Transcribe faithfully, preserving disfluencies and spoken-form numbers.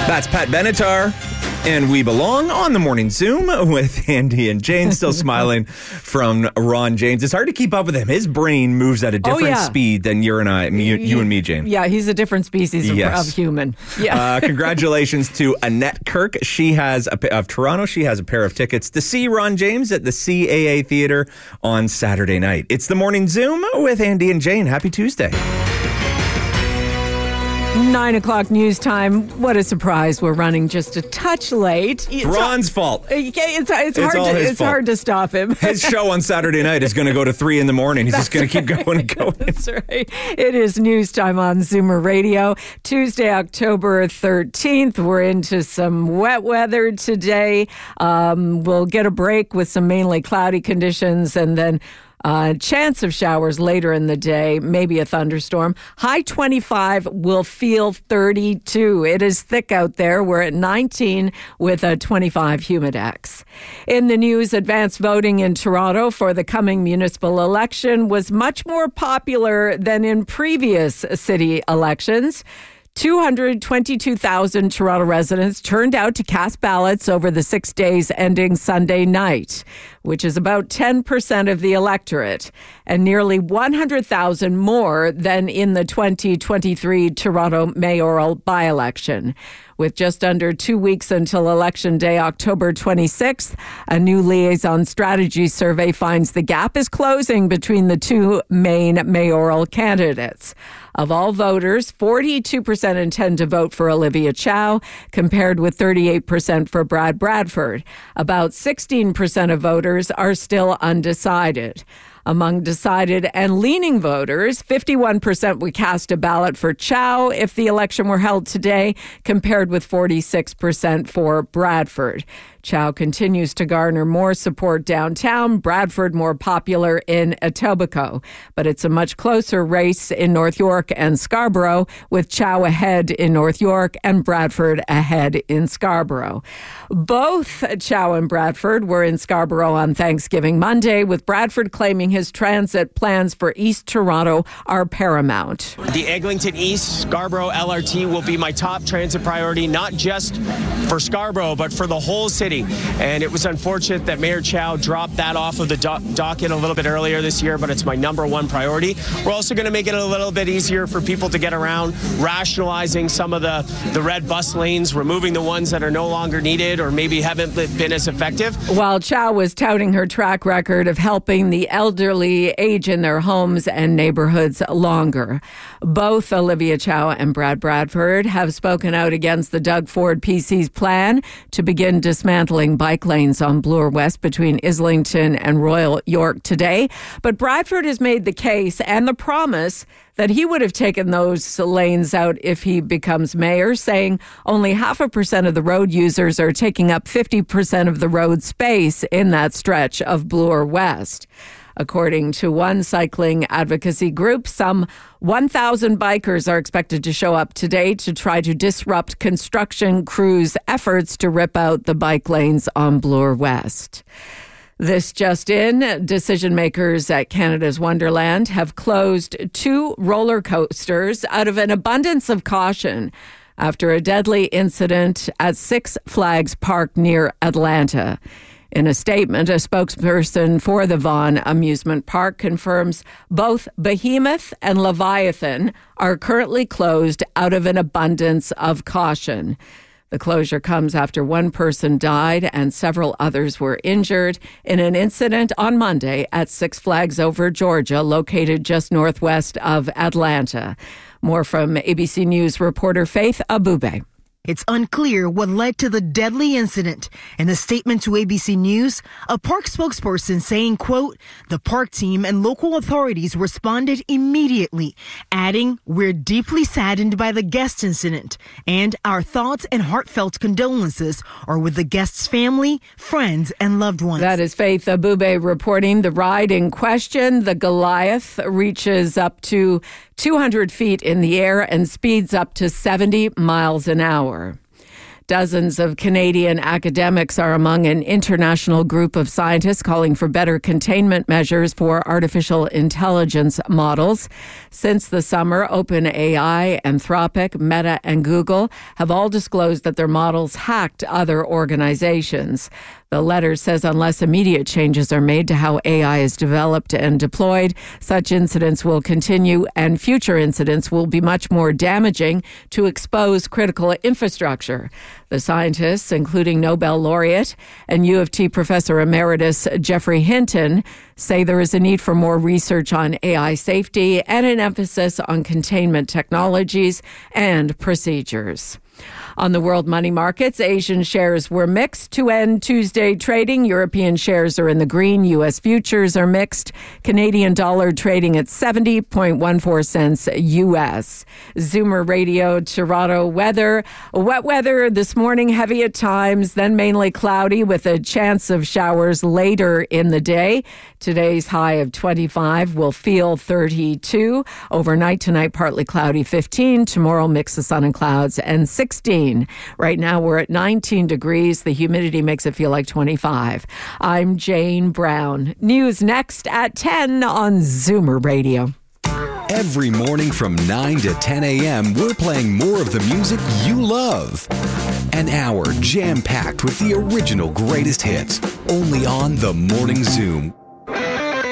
That's Pat Benatar, and we belong on the Morning Zoom with Andy and Jane, still smiling from Ron James. It's hard to keep up with him. His brain moves at a different oh, yeah. speed than you and I, me, you and me, Jane. Yeah, he's a different species of, yes. of human. Yeah. Uh, congratulations to Annette Kirk. She has a, of Toronto. She has a pair of tickets to see Ron James at the C A A Theatre on Saturday night. It's the Morning Zoom with Andy and Jane. Happy Tuesday. Nine o'clock news time. What a surprise. We're running just a touch late. It's Ron's fault. It's, it's, it's, hard, to, it's hard to stop him. His show on Saturday night is going to go to three in the morning. He's That's just going to keep going and going. That's right. It is news time on Zoomer Radio. Tuesday, October thirteenth. We're into some wet weather today. Um, we'll get a break with some mainly cloudy conditions, and then Uh, chance of showers later in the day, maybe a thunderstorm. High twenty-five, will feel thirty-two. It is thick out there. We're at nineteen with a twenty-five humidex. In the news, advanced voting in Toronto for the coming municipal election was much more popular than in previous city elections. two hundred twenty-two thousand Toronto residents turned out to cast ballots over the six days ending Sunday night, which is about ten percent of the electorate, and nearly one hundred thousand more than in the twenty twenty-three Toronto mayoral by-election. With just under two weeks until Election Day, October twenty-sixth, a new liaison strategy survey finds the gap is closing between the two main mayoral candidates. Of all voters, forty-two percent intend to vote for Olivia Chow, compared with thirty-eight percent for Brad Bradford. About sixteen percent of voters are still undecided. Among decided and leaning voters, fifty-one percent would cast a ballot for Chow if the election were held today, compared with forty-six percent for Bradford. Chow continues to garner more support downtown, Bradford more popular in Etobicoke. But it's a much closer race in North York and Scarborough, with Chow ahead in North York and Bradford ahead in Scarborough. Both Chow and Bradford were in Scarborough on Thanksgiving Monday, with Bradford claiming his transit plans for East Toronto are paramount. The Eglinton East Scarborough L R T will be my top transit priority, not just for Scarborough, but for the whole city. And it was unfortunate that Mayor Chow dropped that off of the do- docket a little bit earlier this year, but it's my number one priority. We're also going to make it a little bit easier for people to get around, rationalizing some of the, the red bus lanes, removing the ones that are no longer needed or maybe haven't been as effective. While Chow was touting her track record of helping the elderly age in their homes and neighborhoods longer, both Olivia Chow and Brad Bradford have spoken out against the Doug Ford P C's plan to begin dismantling bike lanes on Bloor West between Islington and Royal York today. But Bradford has made the case and the promise that he would have taken those lanes out if he becomes mayor, saying only half a percent of the road users are taking up fifty percent of the road space in that stretch of Bloor West. According to one cycling advocacy group, some one thousand bikers are expected to show up today to try to disrupt construction crews' efforts to rip out the bike lanes on Bloor West. This just in, decision makers at Canada's Wonderland have closed two roller coasters out of an abundance of caution after a deadly incident at Six Flags Park near Atlanta. In a statement, a spokesperson for the Vaughan Amusement Park confirms both Behemoth and Leviathan are currently closed out of an abundance of caution. The closure comes after one person died and several others were injured in an incident on Monday at Six Flags Over Georgia, located just northwest of Atlanta. More from A B C News reporter Faith Abube. It's unclear what led to the deadly incident. In a statement to A B C News, a park spokesperson saying, quote, the park team and local authorities responded immediately, adding, we're deeply saddened by the guest incident, and our thoughts and heartfelt condolences are with the guest's family, friends, and loved ones. That is Faith Abube reporting. The ride in question, the Goliath, reaches up to two hundred feet in the air and speeds up to seventy miles an hour. Dozens of Canadian academics are among an international group of scientists calling for better containment measures for artificial intelligence models. Since the summer, OpenAI, Anthropic, Meta, and Google have all disclosed that their models hacked other organizations. The letter says unless immediate changes are made to how A I is developed and deployed, such incidents will continue and future incidents will be much more damaging to expose critical infrastructure. The scientists, including Nobel laureate and U of T professor emeritus Geoffrey Hinton, say there is a need for more research on A I safety and an emphasis on containment technologies and procedures. On the world money markets, Asian shares were mixed to end Tuesday trading. European shares are in the green. U S futures are mixed. Canadian dollar trading at seventy point one four cents U S. Zoomer Radio Toronto weather. Wet weather this morning, heavy at times, then mainly cloudy with a chance of showers later in the day. Today's high of twenty-five will feel thirty-two. Overnight tonight, partly cloudy, fifteen. Tomorrow, mix of sun and clouds, and sixteen. Right now, we're at nineteen degrees. The humidity makes it feel like twenty-five. I'm Jane Brown. News next at ten on Zoomer Radio. Every morning from nine to ten a.m., we're playing more of the music you love. An hour jam-packed with the original greatest hits, only on The Morning Zoom.